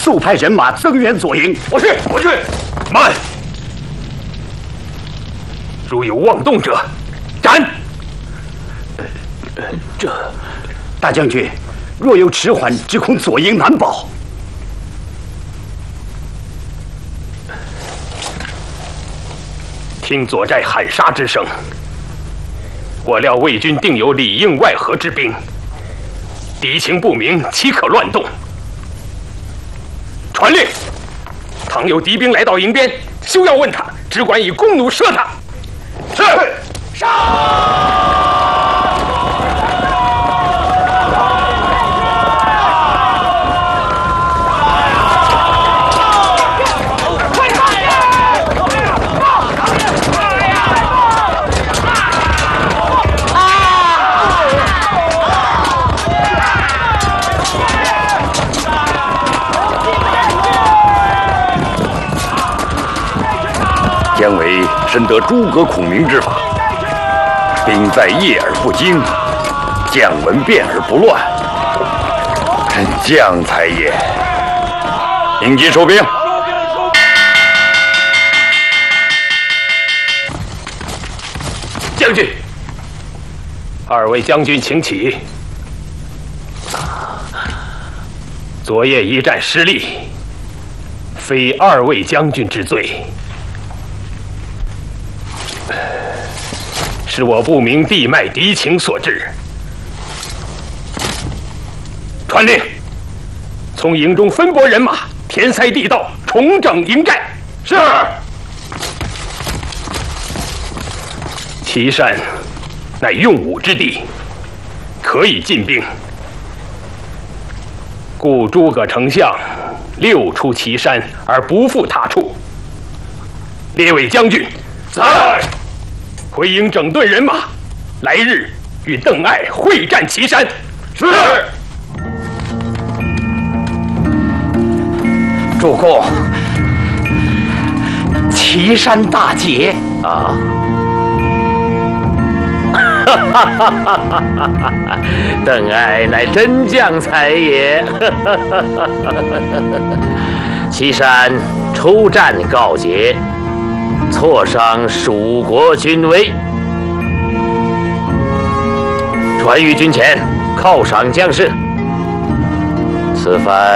速派人马增援左营。 我去。慢！如有妄动者，斩！ 大将军，若有迟缓，只恐左营难保。 听左寨喊杀之声，我料魏军定有里应外合之兵，敌情不明，岂可乱动？传令，倘有敌兵来到营边，休要问他，只管以弓弩射他。是。杀！ 姜维深得诸葛孔明之法，兵在夜而不惊，将闻变而不乱，真将才也。应急收兵。 将军，二位将军请起。昨夜一战失利，非二位将军之罪。是我不明地脉敌情所致。传令，从营中分拨人马，填塞地道，重整营寨。是。岐山乃用武之地，可以进兵。故诸葛丞相六出岐山而不复他处。列位将军，在。回营整顿人马，来日与邓艾会战岐山。是。 主公，岐山大捷啊！ 邓艾乃真将才也。岐山出战告捷，挫伤蜀国军威，传谕军前犒赏将士。此番